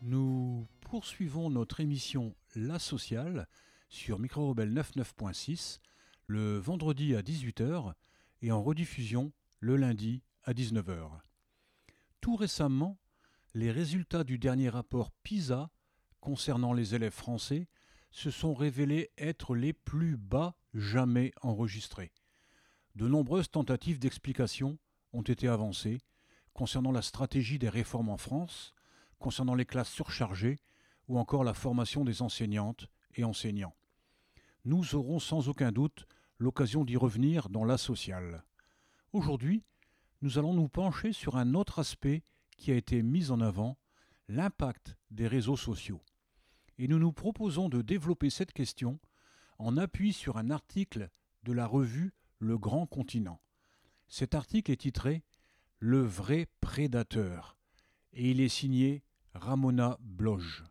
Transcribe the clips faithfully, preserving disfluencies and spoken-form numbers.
Nous poursuivons notre émission La Sociale sur Micro Rebelle quatre-vingt-neuf point six le vendredi à dix-huit heures et en rediffusion le lundi à dix-neuf heures. Tout récemment, les résultats du dernier rapport PISA concernant les élèves français se sont révélés être les plus bas jamais enregistrés. De nombreuses tentatives d'explication ont été avancées concernant la stratégie des réformes en France, concernant les classes surchargées ou encore la formation des enseignantes et enseignants. Nous aurons sans aucun doute l'occasion d'y revenir dans La Sociale. Aujourd'hui, nous allons nous pencher sur un autre aspect qui a été mis en avant, l'impact des réseaux sociaux. Et nous nous proposons de développer cette question en appui sur un article de la revue Le Grand Continent. Cet article est titré « Le vrai prédateur » et il est signé Ramona Bloch.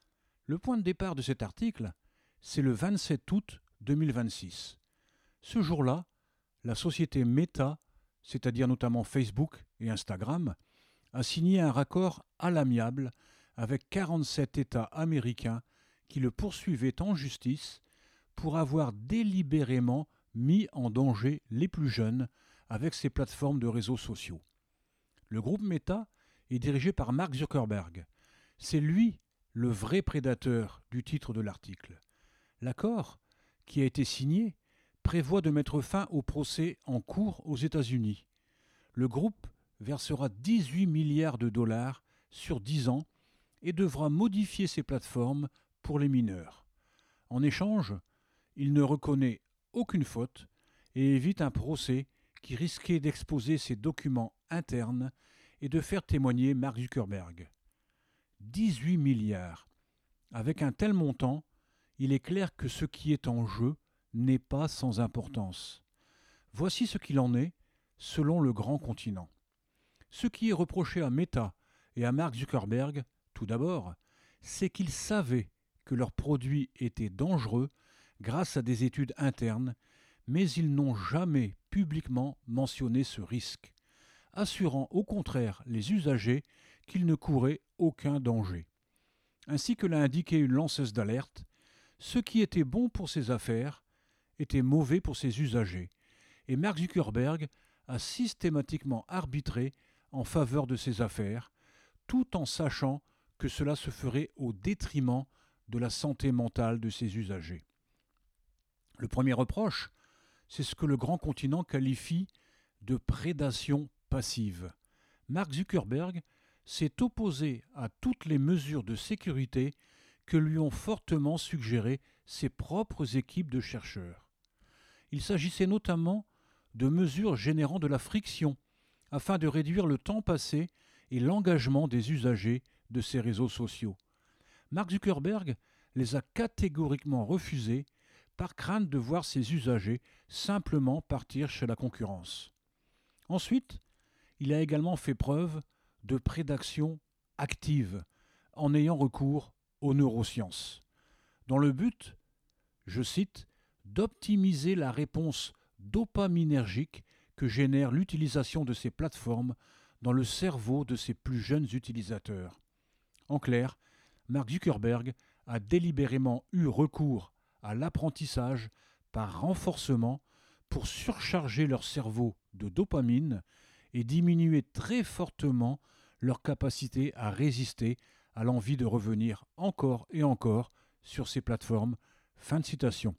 Le point de départ de cet article, c'est le vingt-sept août deux mille vingt-six. Ce jour-là, la société Meta, c'est-à-dire notamment Facebook et Instagram, a signé un raccord à l'amiable avec quarante-sept États américains qui le poursuivaient en justice pour avoir délibérément mis en danger les plus jeunes avec ses plateformes de réseaux sociaux. Le groupe Meta est dirigé par Mark Zuckerberg. C'est lui le vrai prédateur du titre de l'article. L'accord, qui a été signé, prévoit de mettre fin au procès en cours aux États-Unis. Le groupe versera dix-huit milliards de dollars sur dix ans et devra modifier ses plateformes pour les mineurs. En échange, il ne reconnaît aucune faute et évite un procès qui risquait d'exposer ses documents internes et de faire témoigner Mark Zuckerberg. dix-huit milliards. Avec un tel montant, il est clair que ce qui est en jeu n'est pas sans importance. Voici ce qu'il en est, selon le Grand Continent. Ce qui est reproché à Meta et à Mark Zuckerberg, tout d'abord, c'est qu'ils savaient que leurs produits étaient dangereux grâce à des études internes, mais ils n'ont jamais publiquement mentionné ce risque, assurant au contraire les usagers qu'ils ne couraient aucun danger. Ainsi que l'a indiqué une lanceuse d'alerte, ce qui était bon pour ses affaires était mauvais pour ses usagers, et Mark Zuckerberg a systématiquement arbitré en faveur de ses affaires, tout en sachant que cela se ferait au détriment de la santé mentale de ses usagers. Le premier reproche, c'est ce que le Grand Continent qualifie de prédation passive. Mark Zuckerberg s'est opposé à toutes les mesures de sécurité que lui ont fortement suggérées ses propres équipes de chercheurs. Il s'agissait notamment de mesures générant de la friction afin de réduire le temps passé et l'engagement des usagers de ces réseaux sociaux. Mark Zuckerberg les a catégoriquement refusées par crainte de voir ses usagers simplement partir chez la concurrence. Ensuite, il a également fait preuve de prédation active en ayant recours aux neurosciences, dans le but, je cite, d'optimiser la réponse dopaminergique que génère l'utilisation de ces plateformes dans le cerveau de ses plus jeunes utilisateurs. En clair, Mark Zuckerberg a délibérément eu recours à l'apprentissage par renforcement pour surcharger leur cerveau de dopamine et diminuer très fortement leur capacité à résister à l'envie de revenir encore et encore sur ces plateformes. Fin de citation.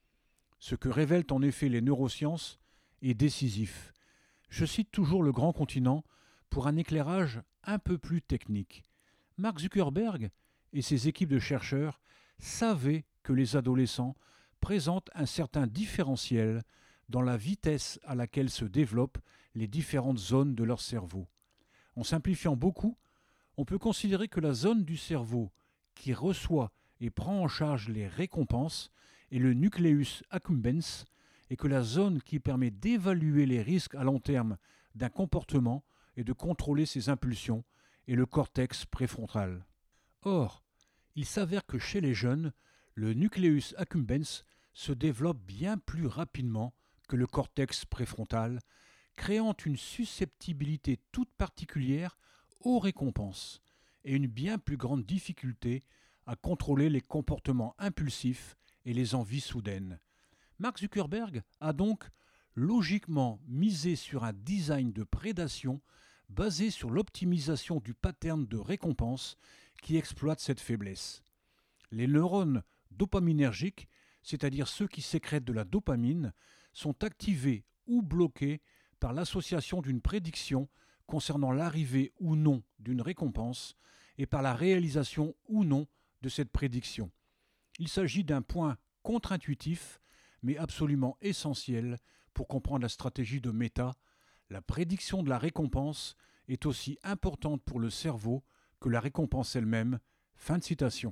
Ce que révèlent en effet les neurosciences est décisif. Je cite toujours le Grand Continent pour un éclairage un peu plus technique. Mark Zuckerberg et ses équipes de chercheurs savaient que les adolescents présentent un certain différentiel dans la vitesse à laquelle se développent les différentes zones de leur cerveau. En simplifiant beaucoup, on peut considérer que la zone du cerveau qui reçoit et prend en charge les récompenses est le nucleus accumbens et que la zone qui permet d'évaluer les risques à long terme d'un comportement et de contrôler ses impulsions est le cortex préfrontal. Or, il s'avère que chez les jeunes, le nucleus accumbens se développe bien plus rapidement que le cortex préfrontal, créant une susceptibilité toute particulière aux récompenses et une bien plus grande difficulté à contrôler les comportements impulsifs et les envies soudaines. Mark Zuckerberg a donc logiquement misé sur un design de prédation basé sur l'optimisation du pattern de récompense qui exploite cette faiblesse. Les neurones dopaminergiques, c'est-à-dire ceux qui sécrètent de la dopamine, sont activés ou bloqués par l'association d'une prédiction concernant l'arrivée ou non d'une récompense et par la réalisation ou non de cette prédiction. Il s'agit d'un point contre-intuitif, mais absolument essentiel pour comprendre la stratégie de Meta. La prédiction de la récompense est aussi importante pour le cerveau que la récompense elle-même. Fin de citation.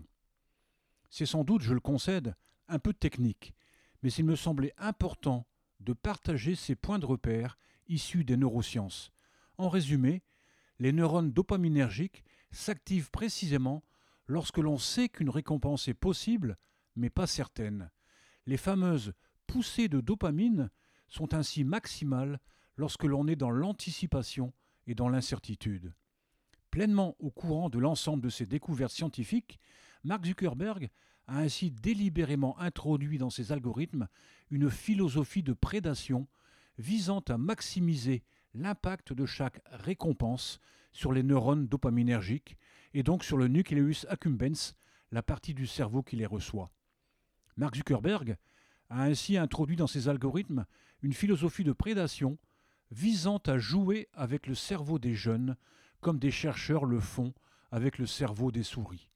C'est sans doute, je le concède, un peu technique, mais il me semblait important de partager ces points de repère issus des neurosciences. En résumé, les neurones dopaminergiques s'activent précisément lorsque l'on sait qu'une récompense est possible, mais pas certaine. Les fameuses poussées de dopamine sont ainsi maximales lorsque l'on est dans l'anticipation et dans l'incertitude. Pleinement au courant de l'ensemble de ces découvertes scientifiques, Mark Zuckerberg a ainsi délibérément introduit dans ses algorithmes une philosophie de prédation visant à maximiser l'impact de chaque récompense sur les neurones dopaminergiques et donc sur le nucleus accumbens, la partie du cerveau qui les reçoit. Mark Zuckerberg a ainsi introduit dans ses algorithmes une philosophie de prédation visant à jouer avec le cerveau des jeunes comme des chercheurs le font avec le cerveau des souris.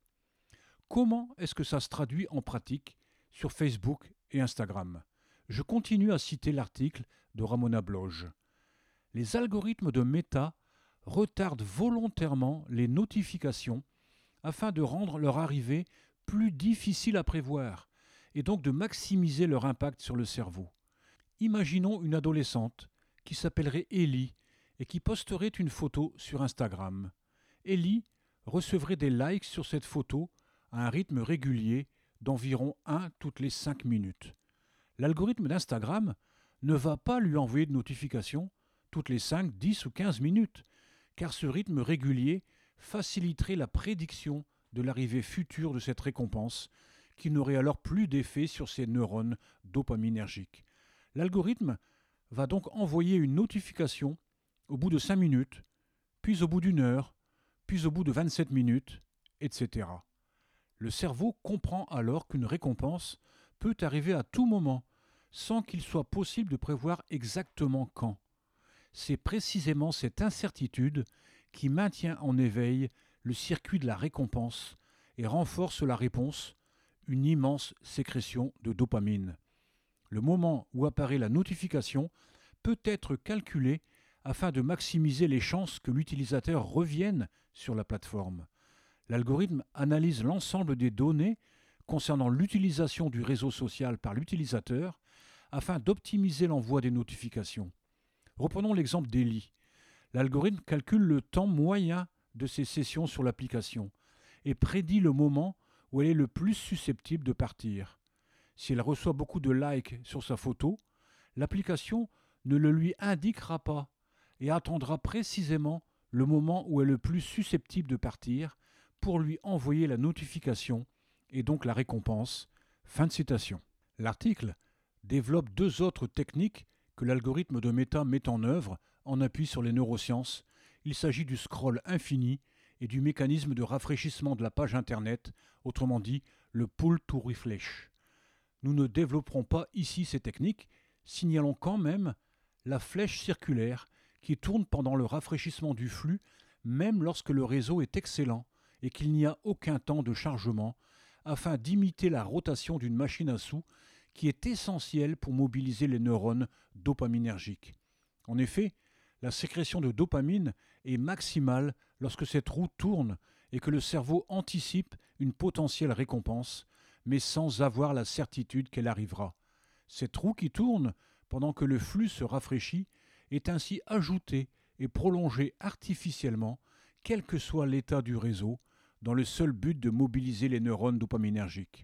Comment est-ce que ça se traduit en pratique sur Facebook et Instagram ? Je continue à citer l'article de Ramona Bloge. Les algorithmes de Meta retardent volontairement les notifications afin de rendre leur arrivée plus difficile à prévoir et donc de maximiser leur impact sur le cerveau. Imaginons une adolescente qui s'appellerait Ellie et qui posterait une photo sur Instagram. Ellie recevrait des likes sur cette photo à un rythme régulier d'environ un toutes les cinq minutes. L'algorithme d'Instagram ne va pas lui envoyer de notifications toutes les cinq, dix ou quinze minutes, car ce rythme régulier faciliterait la prédiction de l'arrivée future de cette récompense, qui n'aurait alors plus d'effet sur ses neurones dopaminergiques. L'algorithme va donc envoyer une notification au bout de cinq minutes, puis au bout d'une heure, puis au bout de vingt-sept minutes, et cetera. Le cerveau comprend alors qu'une récompense peut arriver à tout moment, sans qu'il soit possible de prévoir exactement quand. C'est précisément cette incertitude qui maintient en éveil le circuit de la récompense et renforce la réponse, une immense sécrétion de dopamine. Le moment où apparaît la notification peut être calculé afin de maximiser les chances que l'utilisateur revienne sur la plateforme. L'algorithme analyse l'ensemble des données concernant l'utilisation du réseau social par l'utilisateur afin d'optimiser l'envoi des notifications. Reprenons l'exemple d'Ellie. L'algorithme calcule le temps moyen de ses sessions sur l'application et prédit le moment où elle est le plus susceptible de partir. Si elle reçoit beaucoup de likes sur sa photo, l'application ne le lui indiquera pas et attendra précisément le moment où elle est le plus susceptible de partir pour lui envoyer la notification et donc la récompense. Fin de citation. L'article développe deux autres techniques que l'algorithme de Meta met en œuvre en appui sur les neurosciences. Il s'agit du scroll infini et du mécanisme de rafraîchissement de la page Internet, autrement dit le pull to refresh. Nous ne développerons pas ici ces techniques, signalons quand même la flèche circulaire qui tourne pendant le rafraîchissement du flux, même lorsque le réseau est excellent et qu'il n'y a aucun temps de chargement, afin d'imiter la rotation d'une machine à sous qui est essentielle pour mobiliser les neurones dopaminergiques. En effet, la sécrétion de dopamine est maximale lorsque cette roue tourne et que le cerveau anticipe une potentielle récompense, mais sans avoir la certitude qu'elle arrivera. Cette roue qui tourne pendant que le flux se rafraîchit est ainsi ajoutée et prolongée artificiellement, quel que soit l'état du réseau, dans le seul but de mobiliser les neurones dopaminergiques.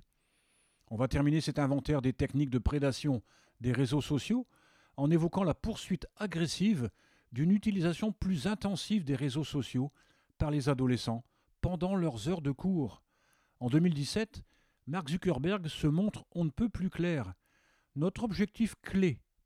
On va terminer cet inventaire des techniques de prédation des réseaux sociaux en évoquant la poursuite agressive d'une utilisation plus intensive des réseaux sociaux par les adolescents pendant pendant leurs heures de cours. En deux mille dix-sept, Mark Zuckerberg se montre on ne peut plus clair. Notre objectif clé